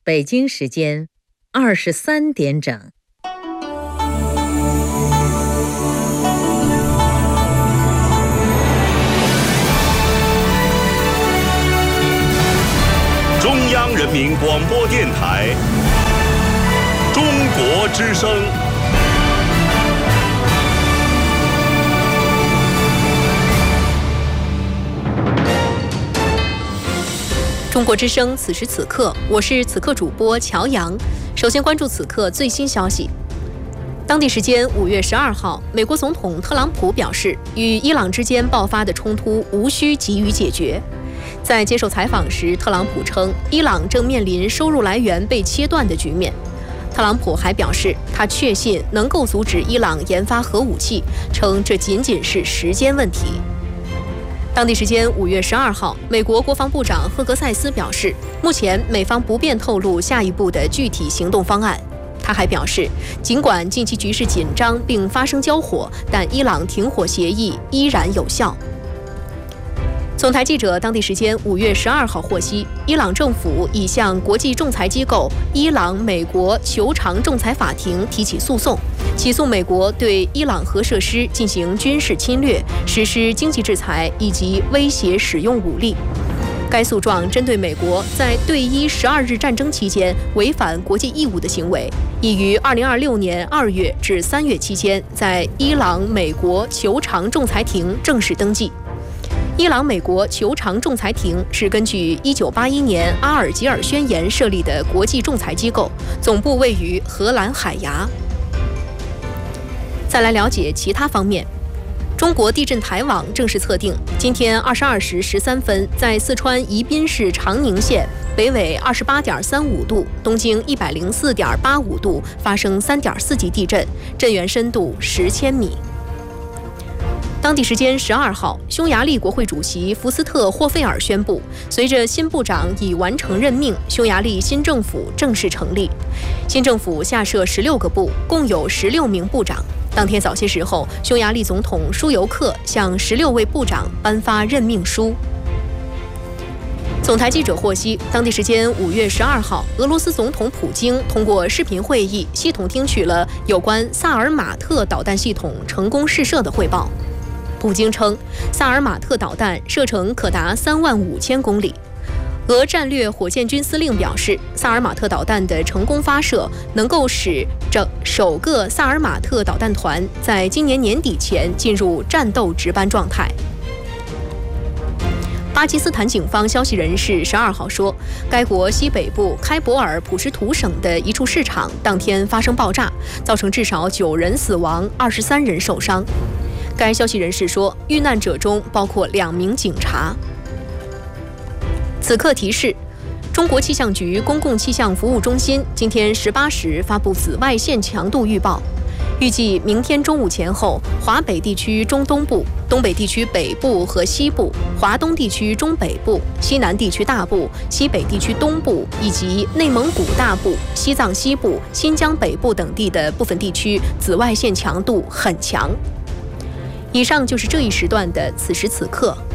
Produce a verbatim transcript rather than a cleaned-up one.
北京时间二十三点整。 中央人民广播电台中国之声。 中国之声，此时此刻，我是此刻主播乔阳。首先关注此刻最新消息。当地时间五月十二号，美国总统特朗普表示，与伊朗之间爆发的冲突无需急于解决。在接受采访时，特朗普称，伊朗正面临收入来源被切断的局面。特朗普还表示，他确信能够阻止伊朗研发核武器，称这仅仅是时间问题。当地时间五月十二号，美国国防部长赫格塞斯表示，目前美方不便透露下一步的具体行动方案。他还表示，尽管近期局势紧张并发生交火，但伊朗停火协议依然有效。总台记者当地时间五月十二号获悉，伊朗政府已向国际仲裁机构伊朗美国求偿仲裁法庭提起诉讼，起诉美国对伊朗核设施进行军事侵略、实施经济制裁以及威胁使用武力。该诉状针对美国在对伊十二日战争期间违反国际义务的行为，已于二零二六年二月至三月期间在伊朗美国求偿仲裁庭正式登记。伊朗美国求偿仲裁庭是根据一九八一年阿尔及尔宣言设立的国际仲裁机构，总部位于荷兰海牙。再来了解其他方面。中国地震台网正式测定，今天二十二时十三分，在四川宜宾市长宁县北纬二十八点三五度、东经一百零四点八五度发生三点四级地震，震源深度十千米。当地时间十二号，匈牙利国会主席福斯特·霍费尔宣布，随着新部长已完成任命，匈牙利新政府正式成立。新政府下设十六个部，共有十六名部长。当天早些时候，匈牙利总统舒尤克向十六位部长颁发任命书。总台记者获悉，当地时间五月十二号，俄罗斯总统普京通过视频会议系统听取了有关萨尔马特导弹系统成功试射的汇报。普京称，萨尔马特导弹射程可达三万五千公里。俄战略火箭军司令表示，萨尔马特导弹的成功发射能够使整首个萨尔马特导弹团在今年年底前进入战斗值班状态。巴基斯坦警方消息人士十二号说，该国西北部开伯尔普什图省的一处市场当天发生爆炸，造成至少九人死亡，二十三人受伤。该消息人士说，遇难者中包括两名警察。此刻提示，中国气象局公共气象服务中心今天十八时发布紫外线强度预报，预计明天中午前后，华北地区中东部、东北地区北部和西部、华东地区中北部、西南地区大部、西北地区东部以及内蒙古大部、西藏西部、新疆北部等地的部分地区紫外线强度很强。以上就是这一时段的此时此刻。